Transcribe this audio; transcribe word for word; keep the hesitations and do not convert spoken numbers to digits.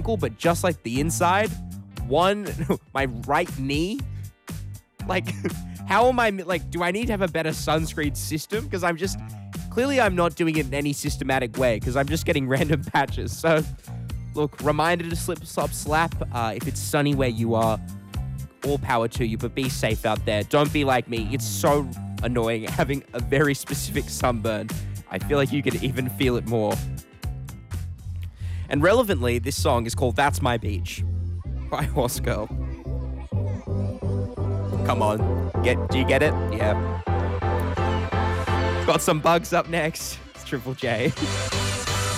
ankle, but just like the inside. One, my right knee. Like, how am I, like, do I need to have a better sunscreen system? Because I'm just, clearly I'm not doing it in any systematic way because I'm just getting random patches. So, look, reminder to slip, slop, slap. Uh, if it's sunny where you are, all power to you, but be safe out there. Don't be like me. It's so annoying having a very specific sunburn. I feel like you could even feel it more. And relevantly, this song is called That's My Beach by Horse Girl. Come on. Get, do you get it? Yeah. Got some bugs up next. It's Triple J.